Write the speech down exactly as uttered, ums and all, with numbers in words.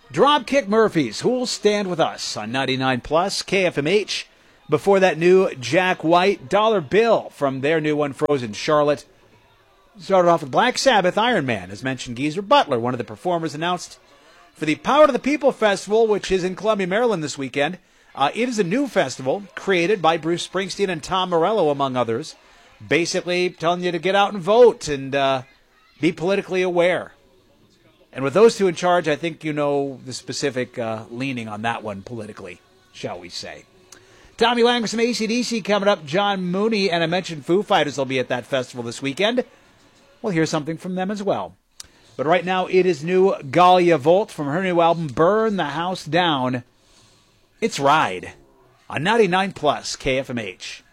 Dropkick Murphys, Who'll Stand With Us on ninety-nine plus K F M H. Before that, new Jack White, Dollar Bill from their new one, Frozen Charlotte. Started off with Black Sabbath, Iron Man. As mentioned, Geezer Butler, one of the performers, announced for the Power to the People Festival, which is in Columbia, Maryland this weekend. Uh, it is a new festival created by Bruce Springsteen and Tom Morello, among others, basically telling you to get out and vote and uh, be politically aware. And with those two in charge, I think you know the specific uh, leaning on that one politically, shall we say. Tommy Lang with some A C D C coming up. John Mooney, and I mentioned Foo Fighters will be at that festival this weekend. We'll hear something from them as well. But right now, it is new Galia Volt from her new album, Burn the House Down. It's Ride on ninety-nine plus K F M H.